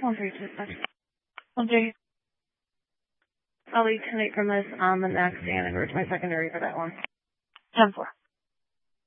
132. Well, Jay, I'll leave tonight from this on the next, and I go to my secondary for that one. 10-4.